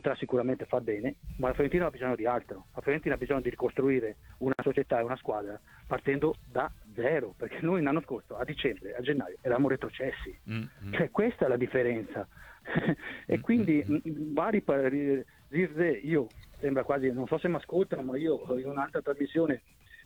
potrà sicuramente far bene, ma la Fiorentina ha bisogno di altro. La Fiorentina ha bisogno di ricostruire una società e una squadra partendo da zero, perché noi l'anno scorso a dicembre, a gennaio eravamo retrocessi. Cioè, questa è la differenza. E quindi vari Zirze, io sembra quasi, non so se mi ascoltano, ma io in un'altra trasmissione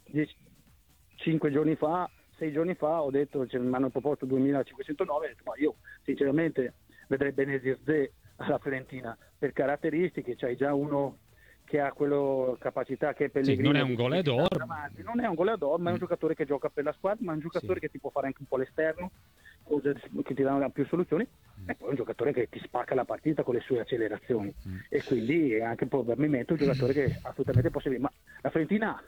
6 giorni fa ho detto, mi hanno proposto 2509, ho detto, ma io sinceramente vedrei bene Zirze alla Fiorentina per caratteristiche. C'hai già uno che ha quello capacità che è Pellegrini. Sì, non è un goleador, non è un goleador, ma è un giocatore che gioca per la squadra, ma è un giocatore che ti può fare anche un po' l'esterno, cose che ti danno più soluzioni, e poi è un giocatore che ti spacca la partita con le sue accelerazioni, e quindi è anche probabilmente un giocatore che è assolutamente possibile. Ma la Fiorentina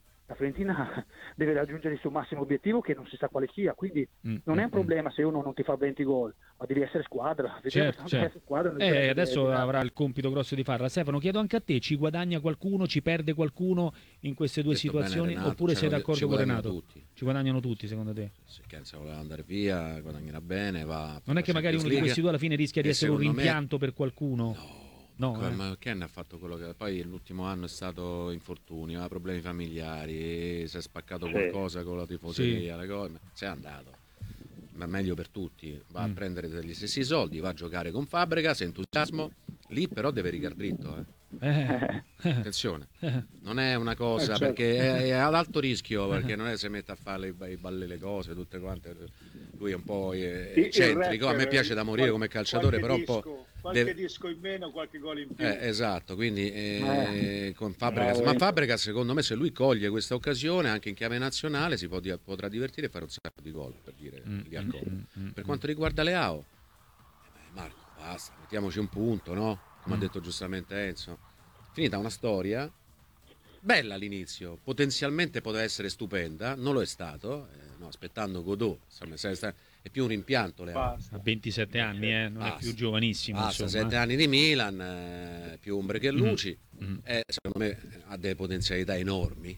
deve raggiungere il suo massimo obiettivo, che non si sa quale sia, quindi non è un problema se uno non ti fa 20 gol, ma devi essere squadra. Certo. Adesso avrà il compito grosso di farla. Stefano, chiedo anche a te, ci guadagna qualcuno, ci perde qualcuno in queste due situazioni, Renato, oppure sei d'accordo con Renato? Tutti. Ci guadagnano tutti, secondo te? Se Kenza voleva andare via, guadagnerà bene, non è che magari uno di questi due alla fine rischia di essere un rimpianto per qualcuno? No, ma Ken ha fatto quello che poi l'ultimo anno è stato infortunio, ha problemi familiari, si è spaccato qualcosa con la tifoseria, le cose, se è andato. Ma meglio per tutti, va a prendere degli stessi soldi, va a giocare con Fabregas, entusiasmo, lì però deve rigare dritto. Attenzione, non è una cosa perché è ad alto rischio, perché non è se mette a fare le cose tutte quante. Lui è un po' eccentrico, a me piace da morire come calciatore, però un po' qualche disco in meno, qualche gol in più. Esatto, quindi con Fabregas, ma Fabregas secondo me, se lui coglie questa occasione anche in chiave nazionale, si potrà divertire e fare un sacco di gol, per dire li accorgo. Per quanto riguarda Leao, Marco, basta, mettiamoci un punto, no? Come ha detto giustamente Enzo, finita una storia bella all'inizio, potenzialmente poteva essere stupenda, non lo è stato, aspettando Godot, insomma, è più un rimpianto Leao. Ha 27 anni, non è più giovanissimo. 7 anni di Milan, più ombre che luci, secondo me ha delle potenzialità enormi,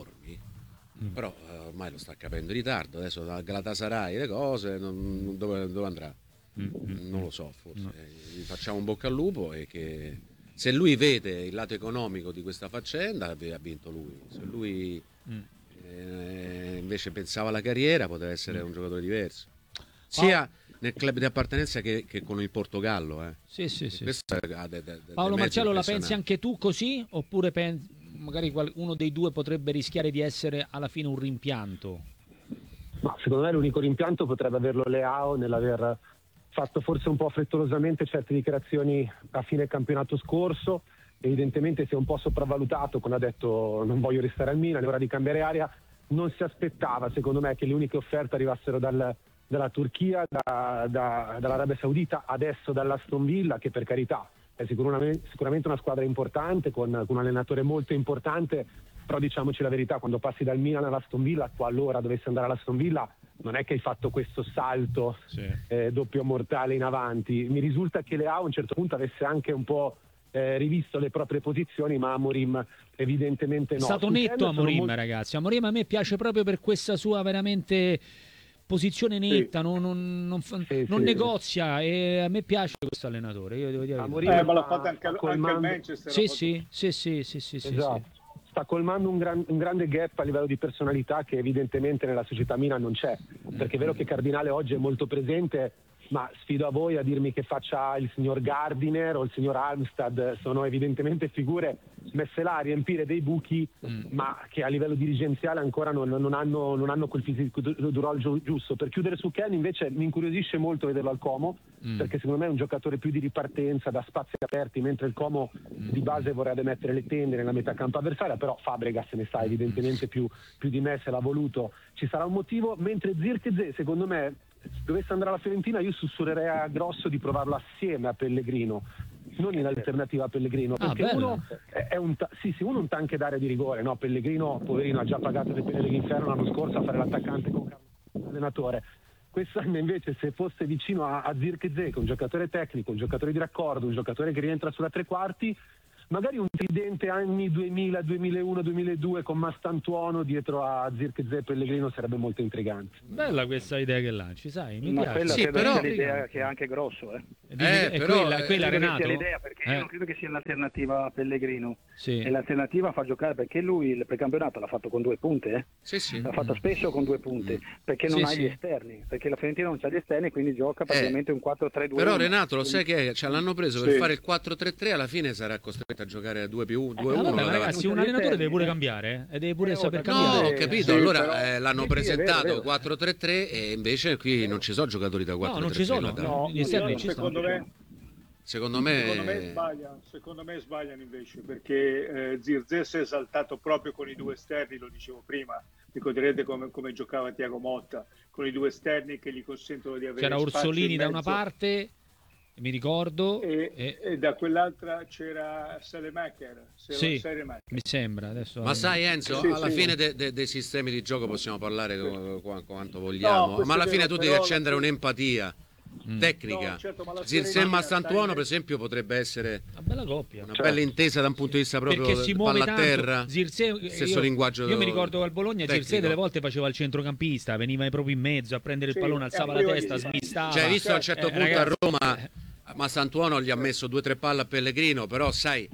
però ormai lo sta capendo in ritardo, adesso da Galatasaray le cose, dove andrà? Non lo so, forse gli facciamo un bocca al lupo, e che se lui vede il lato economico di questa faccenda ha vinto lui, se lui invece pensava alla carriera, poteva essere un giocatore diverso, sia nel club di appartenenza che con il Portogallo. Sì. Paolo Marcello, la pensi anche tu così, oppure magari uno dei due potrebbe rischiare di essere alla fine un rimpianto? Ma secondo me l'unico rimpianto potrebbe averlo Leao nell'aver fatto forse un po' frettolosamente certe dichiarazioni a fine campionato scorso. Evidentemente si è un po' sopravvalutato quando ha detto non voglio restare al Milan, è ora di cambiare aria. Non si aspettava, secondo me, che le uniche offerte arrivassero dalla Turchia, dall'Arabia Saudita, adesso dall'Aston Villa, che per carità è sicuramente una squadra importante, con un allenatore molto importante, però diciamoci la verità, quando passi dal Milan all'Aston Villa, qualora dovessi andare all'Aston Villa, non è che hai fatto questo salto doppio mortale in avanti. Mi risulta che Leao a un certo punto avesse anche un po' rivisto le proprie posizioni, ma Amorim evidentemente no. È stato netto Amorim, ragazzi. Amorim a me piace proprio per questa sua veramente posizione netta, non negozia, e a me piace questo allenatore. Io devo dire ma l'ha fatto anche al Manchester. Sì. Esatto. Sta colmando un grande gap a livello di personalità che evidentemente nella società Milan non c'è, perché è vero che Cardinale oggi è molto presente, ma sfido a voi a dirmi che faccia il signor Gardiner o il signor Armstad. Sono evidentemente figure messe là a riempire dei buchi, ma che a livello dirigenziale ancora non hanno quel fisico d'urol giusto. Per chiudere su Ken, invece, mi incuriosisce molto vederlo al Como, perché secondo me è un giocatore più di ripartenza, da spazi aperti, mentre il Como di base vorrebbe mettere le tende nella metà campo avversaria, però Fabregas ne sa evidentemente più di me, se l'ha voluto ci sarà un motivo, mentre Zirkzee, secondo me, dovesse andare alla Fiorentina, io sussurrerei a grosso di provarlo assieme a Pellegrino, non in alternativa a Pellegrino, perché uno è un tank d'area di rigore, no? Pellegrino, poverino, ha già pagato le pene dell'inferno l'anno scorso a fare l'attaccante con l'allenatore. Quest'anno invece, se fosse vicino a Zirkzee, che è un giocatore tecnico, un giocatore di raccordo, un giocatore che rientra sulla tre quarti, magari un tridente anni 2000, 2001, 2002 con Mastantuono dietro a Zirkzee e Pellegrino sarebbe molto intrigante. Bella questa idea che lanci, sai, mi piace. Quella sì, però è l'idea che è anche grosso, però quella Renato? Sia l'idea, perché io non credo che sia l'alternativa a Pellegrino. Sì. E l'alternativa fa giocare, perché lui il precampionato l'ha fatto con 2 punte, Sì. l'ha fatto spesso con 2 punte, perché non ha gli esterni, perché la Fiorentina non c'ha gli esterni, quindi gioca praticamente un 4-3-2. Però Renato, lo sai che l'hanno preso per fare il 4-3-3, alla fine sarà costretto a giocare a 2+1. Vabbè, ragazzi, un allenatore deve pure cambiare, e deve pure saper cambiare. No, ho capito, allora l'hanno presentato 4-3-3 e invece qui non ci sono giocatori da 4-3-3. No, non ci sono, gli esterni ci stanno. Secondo me sbagliano invece, perché Zirkzee si è esaltato proprio con i 2 esterni, lo dicevo prima. Ricorderete come giocava Thiago Motta, con i 2 esterni che gli consentono di avere c'era Orsolini da una parte, mi ricordo, e da quell'altra c'era Salemaker. Sì, mi sembra adesso. Ma sai Enzo, alla fine dei sistemi di gioco possiamo parlare quanto vogliamo, ma alla fine tu devi accendere un'empatia tecnica. No, certo, Zirkzee e Mastantuono per esempio potrebbe essere una bella coppia, una bella intesa da un punto di vista proprio perché si muove palla a terra. Zirkzee, stesso linguaggio. Io mi ricordo al Bologna Zirkzee delle volte faceva il centrocampista, veniva proprio in mezzo a prendere il pallone, alzava la testa, smistava. Cioè, visto a un certo punto ragazzi, a Roma Mastantuono gli ha messo 2 o 3 palle a Pellegrino, però sai,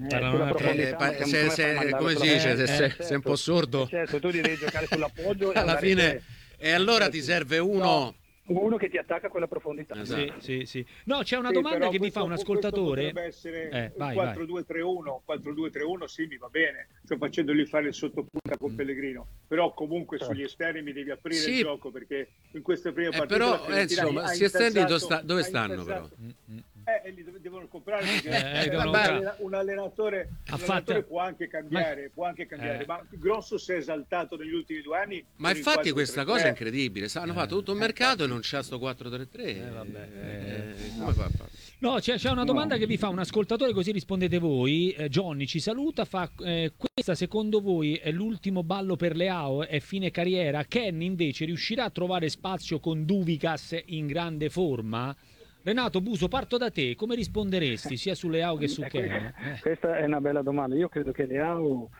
come si dice, sei un po' sordo, certo, tu devi giocare sull'appoggio alla fine, e allora ti serve uno che ti attacca a quella profondità. Esatto. Sì. No, c'è una domanda che mi fa un ascoltatore. Potrebbe essere vai. 4-2-3-1, sì, mi va bene, cioè facendogli fare il sottopunta con Pellegrino, però comunque sugli esterni mi devi aprire il gioco, perché in queste prime partite però insomma, si esterni dove stanno però? Li devono comprare, perché un allenatore può anche cambiare, ma Grosso si è esaltato negli ultimi 2 anni. Ma infatti questa cosa è incredibile, hanno fatto tutto un mercato e non c'è sto 4-3-3. Come fa? No, c'è una domanda che vi fa un ascoltatore, così rispondete voi. Johnny ci saluta, fa questa secondo voi è l'ultimo ballo per Leao, è fine carriera? Ken invece riuscirà a trovare spazio con Duvikas in grande forma? Renato Buso, parto da te, come risponderesti sia su Leao che su Ken? Questa è una bella domanda. Io credo che Leao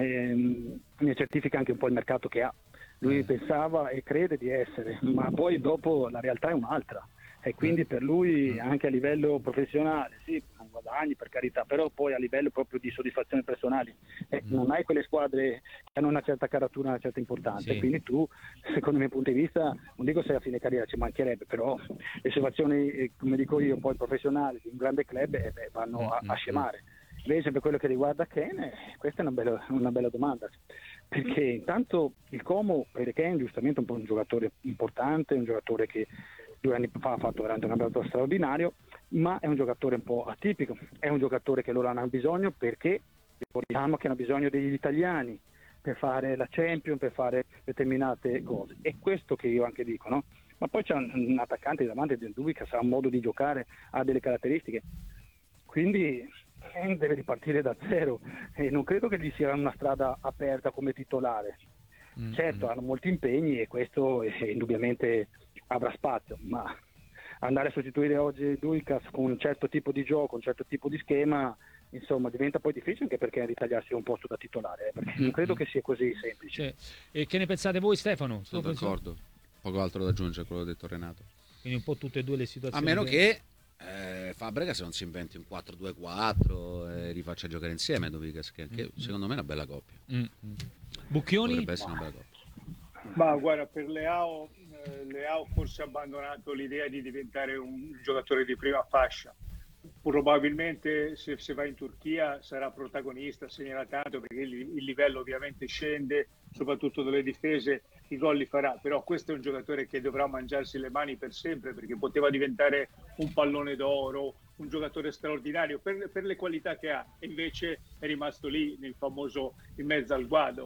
ne certifica anche un po' il mercato che ha. Lui pensava e crede di essere, ma poi dopo la realtà è un'altra, e quindi per lui anche a livello professionale sì, non guadagni per carità, però poi a livello proprio di soddisfazione personali non hai quelle squadre che hanno una certa caratura, una certa importanza, quindi tu, secondo il mio punto di vista, non dico sei a fine carriera, ci mancherebbe, però le situazioni, come dico io, poi professionali di un grande club vanno a scemare. Invece per quello che riguarda Ken, questa è una bella domanda, perché intanto il Como per Ken giustamente è un po' un giocatore importante, un giocatore che 2 anni fa ha fatto veramente un campionato straordinario, ma è un giocatore un po' atipico, è un giocatore che loro hanno bisogno, perché ricordiamo che hanno bisogno degli italiani per fare la Champions, per fare determinate cose, è questo che io anche dico, no? Ma poi c'è un attaccante davanti del Duvikas che ha un modo di giocare, ha delle caratteristiche, quindi deve ripartire da zero e non credo che gli sia una strada aperta come titolare. Certo, hanno molti impegni e questo indubbiamente avrà spazio, ma andare a sostituire oggi Duvikas con un certo tipo di gioco, un certo tipo di schema, insomma diventa poi difficile, anche perché ritagliarsi un posto da titolare, perché non credo che sia così semplice. E che ne pensate voi, Stefano? Sono d'accordo, poco altro da aggiungere a quello detto Renato. Quindi un po' tutte e due le situazioni. A meno che Fabregas non si inventi un 4-2-4 e rifaccia giocare insieme Duvikas, che secondo me è una bella coppia. Bucchioni? Potrebbe essere una bella coppia. Ma guarda, per Leao forse ha abbandonato l'idea di diventare un giocatore di prima fascia. Probabilmente se va in Turchia sarà protagonista, segnerà tanto, perché il livello ovviamente scende, soprattutto delle difese, i gol li farà, però questo è un giocatore che dovrà mangiarsi le mani per sempre, perché poteva diventare un pallone d'oro, un giocatore straordinario per le qualità che ha, e invece è rimasto lì nel famoso in mezzo al guado.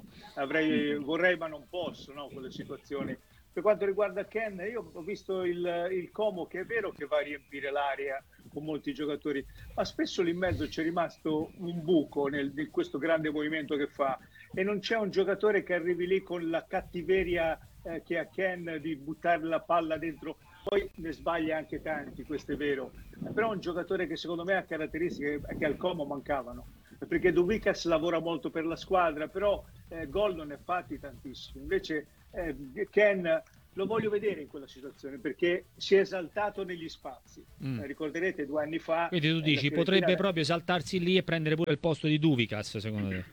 Vorrei ma non posso, no, quelle situazioni. Per quanto riguarda Ken, io ho visto il Como, che è vero che va a riempire l'area con molti giocatori, ma spesso lì in mezzo c'è rimasto un buco in questo grande movimento che fa, e non c'è un giocatore che arrivi lì con la cattiveria che ha Ken di buttare la palla dentro. Poi ne sbaglia anche tanti, questo è vero, però è un giocatore che secondo me ha caratteristiche che al Como mancavano. perché Duvikas lavora molto per la squadra, però gol non ne ha fatti tantissimi. Invece Ken lo voglio vedere in quella situazione, perché si è esaltato negli spazi. Ricorderete 2 anni fa. Quindi tu dici potrebbe proprio esaltarsi lì e prendere pure il posto di Duvikas, secondo te?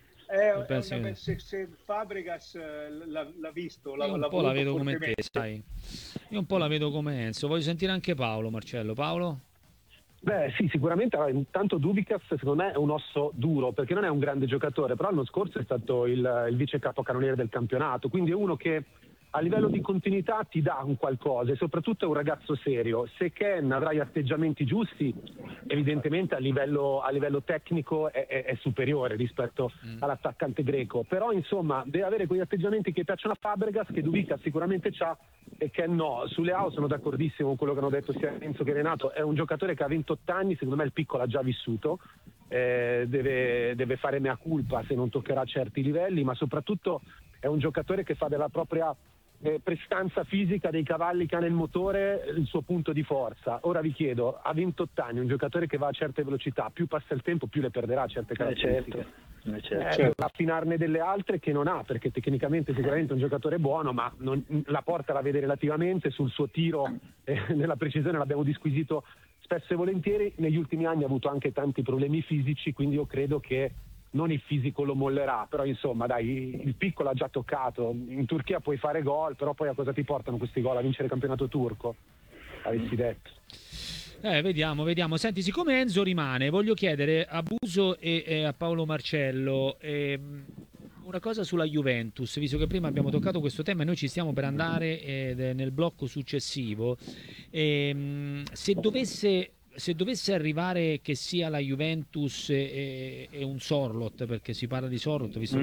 Se Fabregas l'ha visto, io un po' la vedo come te, sai. Io un po' la vedo come Enzo. Voglio sentire anche Paolo, Marcello. Paolo? Beh sì, sicuramente. Intanto Duvikas secondo me è un osso duro, perché non è un grande giocatore, però l'anno scorso è stato il vice capocannoniere del campionato, quindi è uno che a livello di continuità ti dà un qualcosa, e soprattutto è un ragazzo serio. Se Ken avrà gli atteggiamenti giusti, evidentemente a livello tecnico è superiore rispetto all'attaccante greco, però insomma deve avere quegli atteggiamenti che piacciono a Fabregas, che Duvikas sicuramente c'ha e Ken no. Sulle AO sono d'accordissimo con quello che hanno detto sia Enzo che Renato. È un giocatore che ha 28 anni, secondo me il piccolo ha già vissuto, deve fare mea culpa se non toccherà certi livelli, ma soprattutto è un giocatore che fa della propria prestanza fisica, dei cavalli che ha nel motore, il suo punto di forza. Ora vi chiedo, a 28 anni un giocatore che va a certe velocità, più passa il tempo più le perderà certe caratteristiche. Certo. Affinarne delle altre che non ha, perché tecnicamente sicuramente è un giocatore buono, ma la porta la vede relativamente. Sul suo tiro nella precisione l'abbiamo disquisito spesso e volentieri. Negli ultimi anni ha avuto anche tanti problemi fisici, quindi io credo che non il fisico lo mollerà, però insomma dai, il piccolo ha già toccato. In Turchia puoi fare gol, però poi a cosa ti portano questi gol? A vincere il campionato turco? Avessi detto. Vediamo. Senti, siccome Enzo rimane, voglio chiedere a Buso e a Paolo Marcello una cosa sulla Juventus, visto che prima abbiamo toccato questo tema e noi ci stiamo per andare nel blocco successivo. Se dovesse arrivare che sia la Juventus e un Sorloth, perché si parla di Sorloth, visto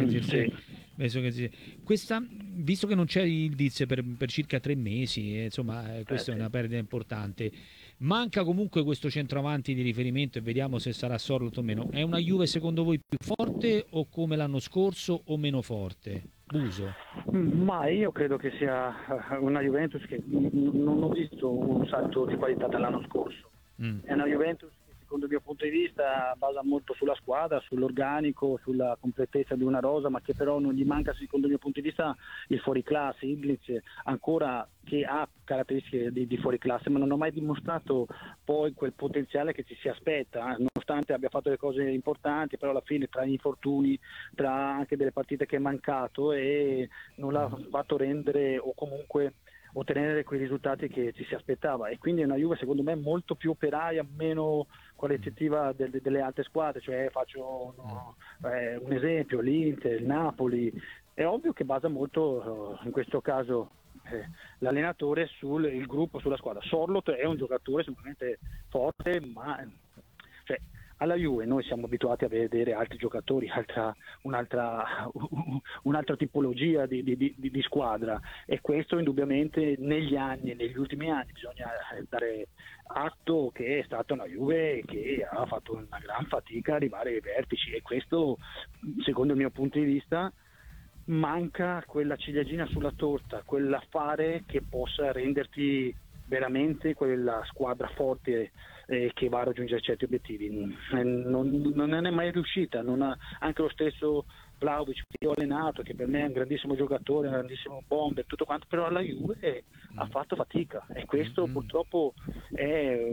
che non c'è il Diz per circa 3 mesi, insomma, questa è una perdita importante. Manca comunque questo centravanti di riferimento e vediamo se sarà Sorloth o meno. È una Juve secondo voi più forte o come l'anno scorso o meno forte? Buso? Ma io credo che sia una Juventus che non ho visto un salto di qualità dall'anno scorso. È una Juventus che secondo il mio punto di vista basa molto sulla squadra, sull'organico, sulla completezza di una rosa, ma che però non gli manca secondo il mio punto di vista il fuoriclasse. Iglic ancora che ha caratteristiche di fuoriclasse, ma non ha mai dimostrato poi quel potenziale che ci si aspetta, nonostante abbia fatto le cose importanti, però alla fine tra gli infortuni, tra anche delle partite che è mancato, e non l'ha fatto rendere o comunque ottenere quei risultati che ci si aspettava. E quindi è una Juve secondo me molto più operaia, meno qualitativa delle altre squadre. Cioè faccio un esempio, l'Inter, il Napoli. È ovvio che basa molto in questo caso l'allenatore sul gruppo, sulla squadra. Sorloth è un giocatore sicuramente forte, ma alla Juve noi siamo abituati a vedere altri giocatori, un'altra tipologia di squadra, e questo indubbiamente negli ultimi anni bisogna dare atto che è stata una Juve che ha fatto una gran fatica a arrivare ai vertici, e questo secondo il mio punto di vista manca quella ciliegina sulla torta, quell'affare che possa renderti veramente quella squadra forte che va a raggiungere certi obiettivi. Non è mai riuscita. Anche lo stesso Vlahovic, che io ho allenato, che per me è un grandissimo giocatore, un grandissimo bomber, tutto quanto, però alla Juve ha fatto fatica, e questo purtroppo è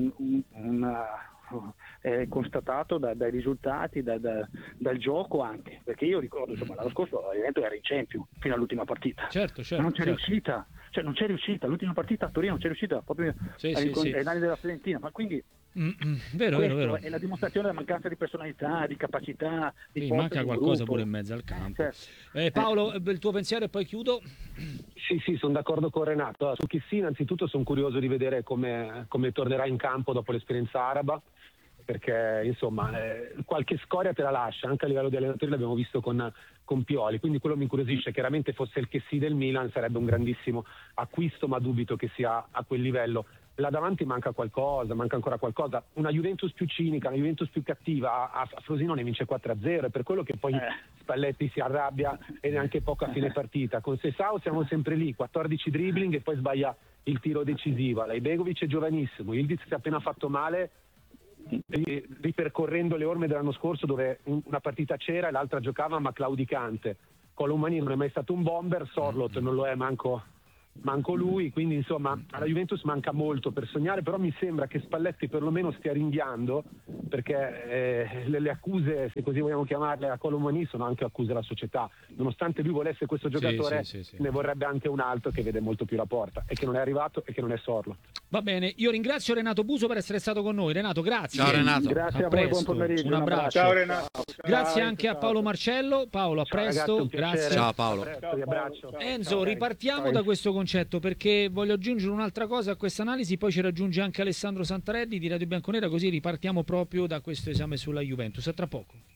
è constatato dai risultati, dal gioco anche, perché io ricordo l'anno scorso l'evento era in Champions fino all'ultima partita, certo, ma non c'è riuscita, non c'è riuscita, l'ultima partita a Torino non c'è riuscita, proprio ai danni della Fiorentina, ma quindi vero. È la dimostrazione della mancanza di personalità, di capacità, di manca qualcosa pure in mezzo al campo. Paolo, il tuo pensiero e poi chiudo. Sì, sono d'accordo con Renato. Su Kessie innanzitutto sono curioso di vedere come tornerà in campo dopo l'esperienza araba, perché insomma qualche scoria te la lascia, anche a livello di allenatori l'abbiamo visto con Pioli, quindi quello mi incuriosisce. Chiaramente fosse il Kessie del Milan sarebbe un grandissimo acquisto, ma dubito che sia a quel livello. Là davanti manca ancora qualcosa, una Juventus più cinica, una Juventus più cattiva. A Frosinone vince 4-0, è per quello che poi Spalletti si arrabbia e neanche poco a fine partita. Con Sessao siamo sempre lì, 14 dribbling e poi sbaglia il tiro decisivo. Ibegovic è giovanissimo, Ildiz si è appena fatto male, ripercorrendo le orme dell'anno scorso, dove una partita c'era e l'altra giocava ma claudicante. Colomani non è mai stato un bomber, Sorloth non lo è manco lui, quindi insomma alla Juventus manca molto per sognare, però mi sembra che Spalletti perlomeno stia ringhiando, perché le accuse, se così vogliamo chiamarle, a Colomani sono anche accuse alla società. Nonostante lui volesse questo giocatore, ne vorrebbe anche un altro che vede molto più la porta e che non è arrivato e che non è Sorloth. Va bene, io ringrazio Renato Buso per essere stato con noi. Renato, grazie. Ciao Renato. Grazie a voi, buon pomeriggio. Un abbraccio. Ciao Renato. Grazie anche a Paolo Marcello. Paolo, a presto. Ragazzi, grazie. Ciao Paolo. Vi abbraccio. Enzo, ripartiamo da questo concetto, perché voglio aggiungere un'altra cosa a questa analisi, poi ci raggiunge anche Alessandro Santarelli di Radio Bianconera, così ripartiamo proprio da questo esame sulla Juventus. A tra poco.